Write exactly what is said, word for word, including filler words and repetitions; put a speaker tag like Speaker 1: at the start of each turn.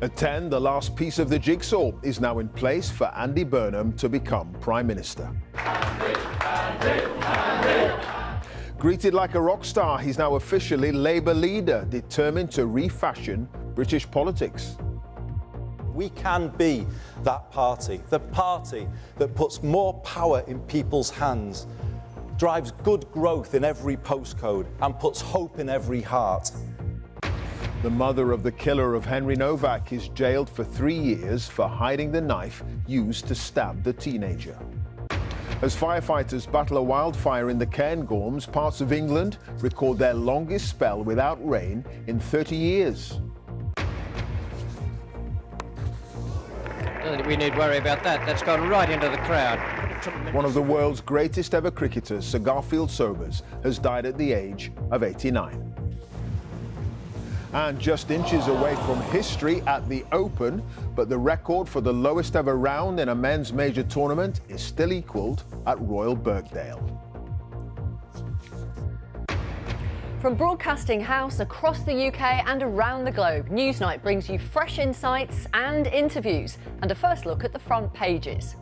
Speaker 1: At ten, the last piece of the jigsaw is now in place for Andy Burnham to become Prime Minister. Andy, Andy, Andy. Greeted like a rock star, he's now officially Labour leader, determined to refashion British politics.
Speaker 2: We can be that party, the party that puts more power in people's hands, drives good growth in every postcode and puts hope in every heart.
Speaker 1: The mother of the killer of Henry Novak is jailed for three years for hiding the knife used to stab the teenager. As firefighters battle a wildfire in the Cairngorms, parts of England record their longest spell without rain in thirty years.
Speaker 3: I don't think we need worry about that. That's gone right into the crowd.
Speaker 1: One of the world's greatest ever cricketers, Sir Garfield Sobers, has died at the age of eighty-nine. And just inches away from history at the Open, but the record for the lowest ever round in a men's major tournament is still equalled at Royal Birkdale.
Speaker 4: From Broadcasting House across the U K and around the globe, Newsnight brings you fresh insights and interviews and a first look at the front pages.